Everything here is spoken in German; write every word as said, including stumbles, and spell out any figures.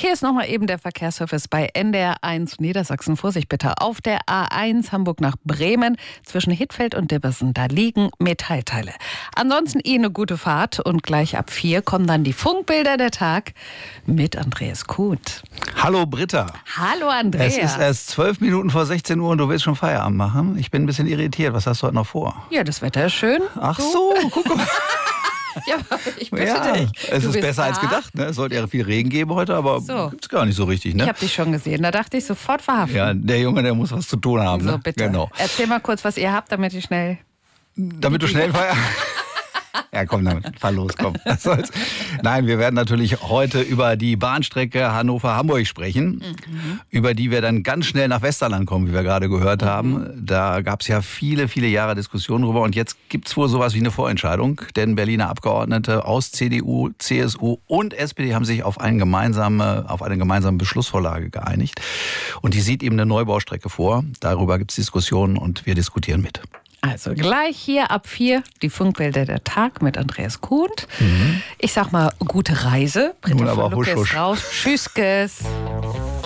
Hier ist nochmal eben der Verkehrsservice bei N D R eins Niedersachsen. Vorsicht bitte auf der A eins Hamburg nach Bremen zwischen Hittfeld und Dibbersen. Da liegen Metallteile. Ansonsten Ihnen eine gute Fahrt und gleich ab vier kommen dann die Funkbilder der Tag mit Andreas Kuhn. Hallo Britta. Hallo Andreas. Es ist erst zwölf Minuten vor sechzehn Uhr und du willst schon Feierabend machen. Ich bin ein bisschen irritiert. Was hast du heute noch vor? Ja, das Wetter ist schön. Ach so, guck mal. Ja, ich bitte ja, dich. Es Du ist bist besser da. als gedacht. Ne? Es sollte ja viel Regen geben heute, aber So. gibt's gar nicht so richtig. Ne? Ich habe dich schon gesehen. Da dachte ich sofort verhaften. Ja, der Junge, der muss was zu tun haben. So, Ne? bitte. Genau. Erzähl mal kurz, was ihr habt, damit ich schnell... Damit du schnell Feierabend... Ja, komm damit, fahr los, komm. Was soll's. Nein, wir werden natürlich heute über die Bahnstrecke Hannover-Hamburg sprechen, mhm. über die wir dann ganz schnell nach Westerland kommen, wie wir gerade gehört mhm. haben. Da gab es ja viele, viele Jahre Diskussionen drüber und jetzt gibt es wohl sowas wie eine Vorentscheidung, denn Berliner Abgeordnete aus C D U, C S U und S P D haben sich auf eine gemeinsame, auf eine gemeinsame Beschlussvorlage geeinigt und die sieht eben eine Neubaustrecke vor. Darüber gibt es Diskussionen und wir diskutieren mit. Also gleich hier ab vier die Funkbilder der Tag mit Andreas Kuhn. Mhm. Ich sag mal, gute Reise. Britta Nun aber von Lucke husch, husch. ist raus. Tschüsskes.